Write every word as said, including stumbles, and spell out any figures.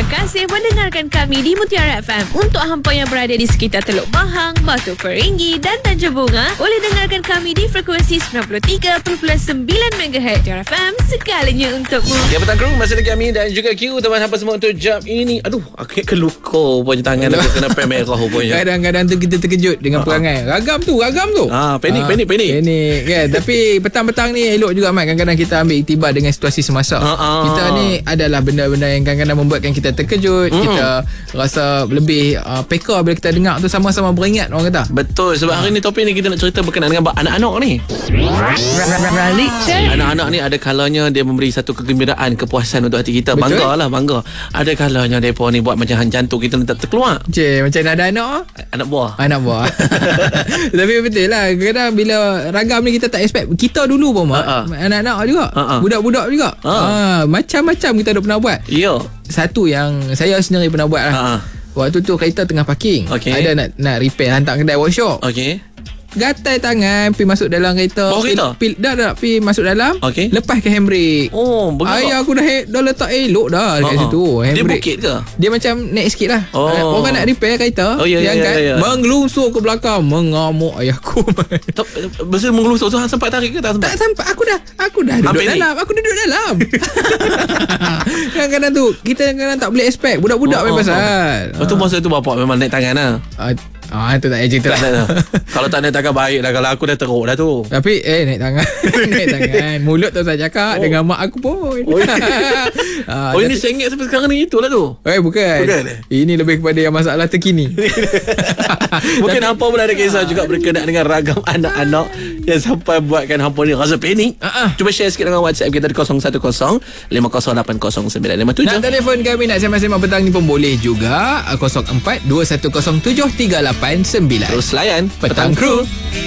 kasih mendengarkan kami di Mutiara F M. Untuk hampa yang berada di sekitar Teluk Bahang, Batu Peringgi dan Tanjung Bunga, boleh dengarkan kami di frekuensi sembilan puluh tiga perpuluhan sembilan megahertz. Mutiara F M, segalanya untukmu. Ya, petang kru, masih lagi kami dan juga Q, teman hampa semua untuk jam ini. Aduh, aku keluko punya tangan aku kena pen merah rupanya. Kadang-kadang tu kita terkejut dengan uh-huh. perangai. Ragam tu, ragam tu. Ah, panik, uh, panik, panik. Panik, kan. Tapi petang-petang ni elok juga, Mat. Kadang-kadang kita ambil iktibar dengan situasi semasa. Uh-huh. Kita ni adalah benda-benda yang kadang-kadang membuatkan kita terkejut. Uh-huh. Kita rasa lebih uh, peka bila kita dengar tu, sama-sama beringat, orang kata. Betul, sebab uh. hari ni topik ni kita nak cerita berkenaan dengan anak-anak ni. Ralik Anak-anak ni ada kalanya dia memberi satu kegembiraan, kepuasan untuk hati kita. Betul. Bangga lah, bangga. Ada kalanya mereka ni buat macam jantung kita nak tak terkeluar. Cik, macam nak ada anak. Anak buah. Anak buah. Tapi betul lah, kadang-kadang bila ragam ni kita tak expect. Kita dulu pun, Mak, uh-uh. anak-anak juga, uh-uh. budak-budak juga, uh. uh, macam-macam kita dah pernah buat. Ya. Satu yang saya sendiri pernah buat lah. Uh-uh. Waktu tu kereta tengah parking, okay. Ada nak nak repair, hantar kedai workshop. Okey. Gatai tangan, pergi masuk dalam kereta. Oh, kereta? Pil, pil, dah dah pergi masuk dalam. Okay. Lepas ke handbrake. Oh, begitu. Ayah aku dah dah letak elok dah dekat uh-huh. situ. Dia bukit ke? Dia macam naik sikit lah. Oh. Orang nak repair kereta. Oh, ya, dia ya, angkat, ya, ya. mengelusur ke belakang, mengamuk ayahku. Betul mengelusur tu sempat tarik ke tak sempat? Tak sempat. Aku dah aku dah duduk Hampir dalam. Ni? Aku duduk dalam. Kadang-kadang tu kita kadang-kadang tak boleh expect. Budak-budak oh, main oh, pasal. Lepas oh. tu masa tu bapak memang naik tangan lah. Uh, Ah, itu tak payah cerita lah. Kalau tak naik tangan baik dah. Kalau aku dah teruk dah tu. Tapi eh naik tangan. Naik tangan. Mulut tu saya cakap oh. dengan mak aku pun. Oh, ah, oh ini sengit sampai sekarang ni itulah tu. Eh bukan, bukan eh? Ini lebih kepada yang masalah terkini. Mungkin hampa pun ada kisah juga berkenaan dengan ragam anak-anak yang sampai buatkan hampa ni rasa panik. uh-uh. Cuba share sikit dengan WhatsApp kita di kosong satu kosong lima kosong lapan kosong sembilan lima tujuh. Nak telefon kami, nak sembang-sembang petang ni pun boleh juga. Kosong empat dua satu kosong tujuh tiga lapan sembilan. Terus layan Petang Kru.